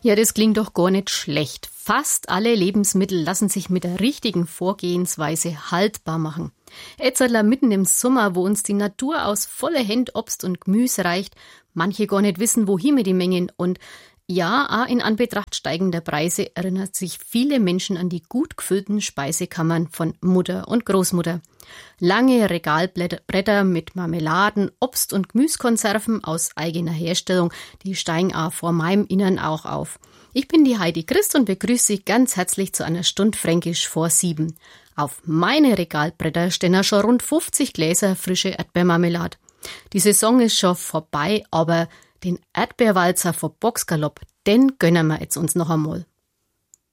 Ja, das klingt doch gar nicht schlecht. Fast alle Lebensmittel lassen sich mit der richtigen Vorgehensweise haltbar machen. Jetzt mitten im Sommer, wo uns die Natur aus voller Hände Obst und Gemüse reicht, manche gar nicht wissen, wohin mit die Mengen. Und ja, auch in Anbetracht steigender Preise erinnert sich viele Menschen an die gut gefüllten Speisekammern von Mutter und Großmutter. Lange Regalbretter mit Marmeladen, Obst- und Gemüsekonserven aus eigener Herstellung, die steigen auch vor meinem Innern auch auf. Ich bin die Heidi Christ und begrüße Sie ganz herzlich zu einer Stunde Fränkisch vor 7. Auf meine Regalbretter stehen schon rund 50 Gläser frische Erdbeermarmelade. Die Saison ist schon vorbei, aber den Erdbeerwalzer von Boxgalopp, den gönnen wir jetzt uns noch einmal.